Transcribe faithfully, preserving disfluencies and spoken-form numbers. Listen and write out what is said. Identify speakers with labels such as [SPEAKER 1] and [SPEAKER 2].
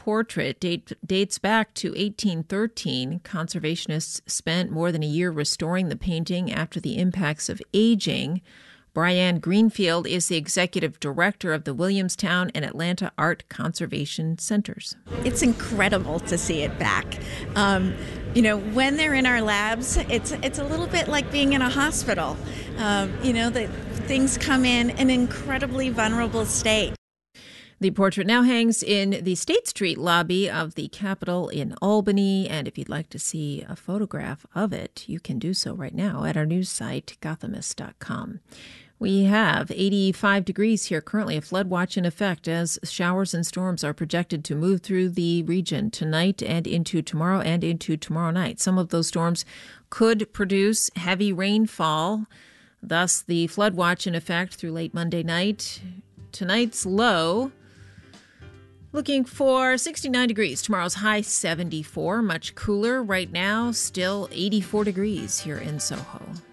[SPEAKER 1] portrait date, dates back to eighteen thirteen. Conservationists spent more than a year restoring the painting after the impacts of aging. Brianne Greenfield is the executive director of the Williamstown and Atlanta Art Conservation Centers.
[SPEAKER 2] It's incredible to see it back. Um, you know, when they're in our labs, it's it's a little bit like being in a hospital. Um, you know, that things come in an incredibly vulnerable state.
[SPEAKER 1] The portrait now hangs in the State Street lobby of the Capitol in Albany, and if you'd like to see a photograph of it, you can do so right now at our news site, gothamist dot com. We have eighty-five degrees here currently, a flood watch in effect as showers and storms are projected to move through the region tonight and into tomorrow and into tomorrow night. Some of those storms could produce heavy rainfall, thus the flood watch in effect through late Monday night. Tonight's low, looking for sixty-nine degrees. Tomorrow's high seventy-four, much cooler right now, still eighty-four degrees here in Soho.